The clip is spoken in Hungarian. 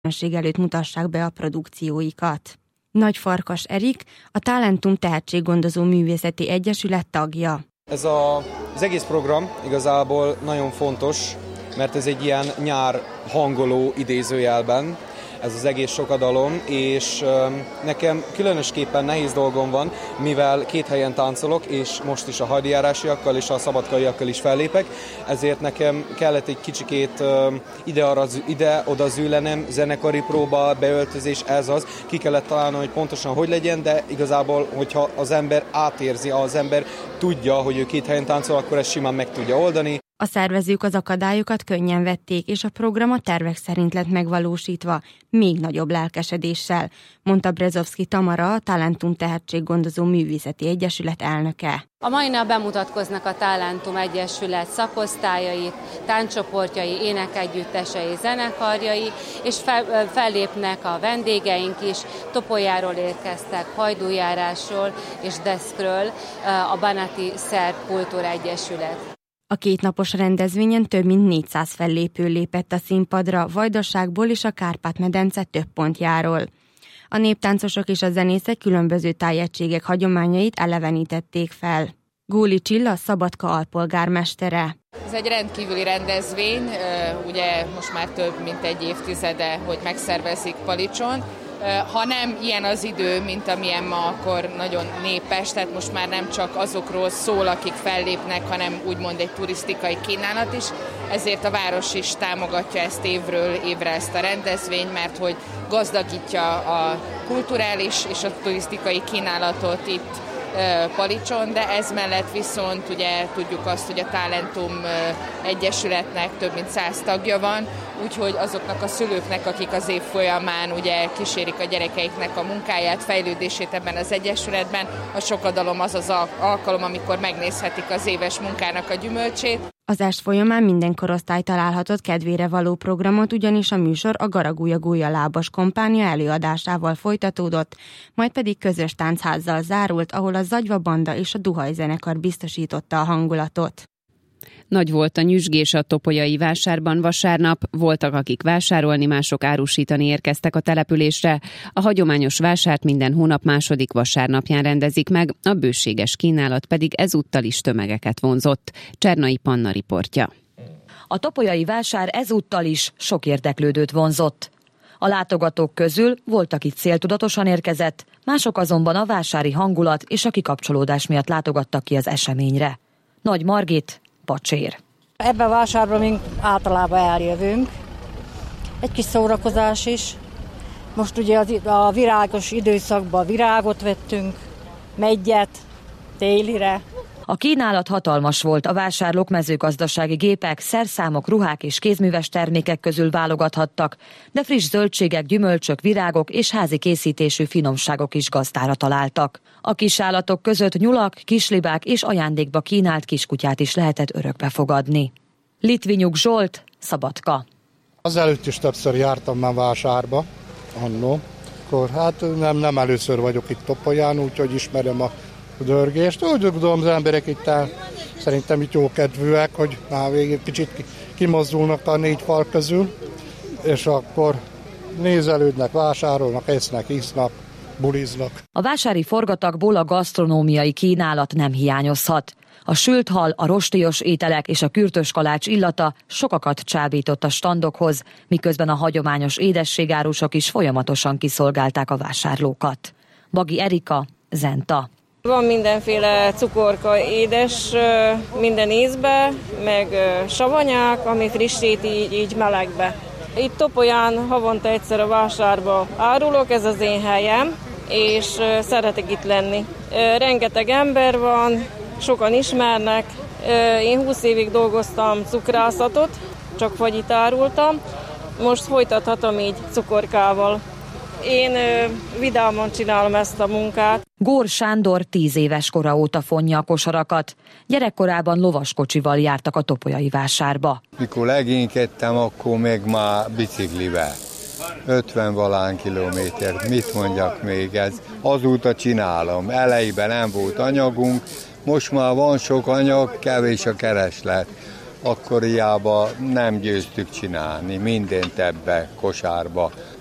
közönség előtt mutassák be a produkcióikat. Nagy Farkas Erik, a Talentum Tehetséggondozó Művészeti Egyesület tagja. Ez az egész program igazából nagyon fontos, mert ez egy ilyen nyár hangoló idézőjelben, ez az egész sokadalom, és nekem különösképpen nehéz dolgom van, mivel 2 helyen táncolok, és most is a hajdijárásiakkal és a szabadkaiakkal is fellépek, ezért nekem kellett egy kicsikét ide-oda zűlenem, zenekari próba, beöltözés, ez az, ki kellett találnom, hogy pontosan hogy legyen, de igazából, hogyha az ember átérzi, az ember tudja, hogy ő 2 helyen táncol, akkor ezt simán meg tudja oldani. A szervezők az akadályokat könnyen vették, és a program a tervek szerint lett megvalósítva, még nagyobb lelkesedéssel, mondta Brezovszky Tamara, a Talentum Tehetséggondozó Művészeti Egyesület elnöke. A mai nap bemutatkoznak a Talentum Egyesület szakosztályai, tánccsoportjai, énekegyüttesei, zenekarjai, és fellépnek a vendégeink is. Topolyáról érkeztek, Hajdújárásról és Deszkről, a Banati Szerb Kultúra Egyesület. A 2 napos rendezvényen több mint 400 fellépő lépett a színpadra Vajdaságból és a Kárpát-medence több pontjáról. A néptáncosok és a zenészek különböző tájegységek hagyományait elevenítették fel. Góli Csilla, Szabadka alpolgármestere. Ez egy rendkívüli rendezvény, ugye most már több mint egy évtizede, hogy megszervezik Palicson. Ha nem ilyen az idő, mint amilyen ma, akkor nagyon népes, tehát most már nem csak azokról szól, akik fellépnek, hanem úgymond egy turisztikai kínálat is. Ezért a város is támogatja ezt évről évre ezt a rendezvényt, mert hogy gazdagítja a kulturális és a turisztikai kínálatot itt Palicson, de ez mellett viszont ugye tudjuk azt, hogy a Talentum Egyesületnek több mint 100 tagja van, úgyhogy azoknak a szülőknek, akik az év folyamán ugye kísérik a gyerekeiknek a munkáját, fejlődését ebben az egyesületben, a sokadalom az az alkalom, amikor megnézhetik az éves munkának a gyümölcsét. Az est folyamán minden korosztály találhatott kedvére való programot, ugyanis a műsor a Garagúja Gólya lábas kompánia előadásával folytatódott, majd pedig közös táncházzal zárult, ahol a Zagyva banda és a Duhaj zenekar biztosította a hangulatot. Nagy volt a nyüzsgés a topolyai vásárban vasárnap, voltak akik vásárolni, mások árusítani érkeztek a településre. A hagyományos vásárt minden hónap második vasárnapján rendezik meg, a bőséges kínálat pedig ezúttal is tömegeket vonzott. Csernai Panna riportja. A topolyai vásár ezúttal is sok érdeklődőt vonzott. A látogatók közül volt, aki céltudatosan érkezett, mások azonban a vásári hangulat és a kikapcsolódás miatt látogattak ki az eseményre. Nagy Margit, Pacsér. Ebben a vásárban mi általában eljövünk. Egy kis szórakozás is. Most ugye a virágos időszakban virágot vettünk, meggyet, télire. A kínálat hatalmas volt, a vásárlók mezőgazdasági gépek, szerszámok, ruhák és kézműves termékek közül válogathattak, de friss zöldségek, gyümölcsök, virágok és házi készítésű finomságok is gazdára találtak. A kisállatok között nyulak, kislibák és ajándékba kínált kiskutyát is lehetett örökbe fogadni. Litvinyuk Zsolt, Szabadka. Azelőtt is többször jártam már vásárba, annó. Akkor hát nem először vagyok itt Topolyán, úgyhogy ismerem a dörgést. Úgy tudom, az emberek itt szerintem itt jókedvűek, hogy már végig kicsit kimozdulnak a 4 fal közül, és akkor nézelődnek, vásárolnak, esznek, isznak, buliznak. A vásári forgatagból a gasztronómiai kínálat nem hiányozhat. A sült hal, a rostélyos ételek és a kürtös kalács illata sokakat csábított a standokhoz, miközben a hagyományos édességárusok is folyamatosan kiszolgálták a vásárlókat. Bagi Erika, Zenta. Van mindenféle cukorka, édes minden ízbe, meg savanyák, ami frissít így melegbe. Itt Topolyán havonta egyszer a vásárba árulok, ez az én helyem, és szeretek itt lenni. Rengeteg ember van, sokan ismernek. Én 20 évig dolgoztam cukrászatot, csak fagyit árultam. Most folytathatom így cukorkával. Én vidáman csinálom ezt a munkát. Gór Sándor 10 éves kora óta fonja a kosarakat. Gyerekkorában lovaskocsival jártak a topolyai vásárba. Mikor legénykedtem, akkor meg már biciklivel. 50-valahán kilométert, mit mondjak még ez? Azóta csinálom. Elejében nem volt anyagunk, most már van sok anyag, kevés a kereslet. akkoriában nem győztük csinálni, mindent ebbe kosárba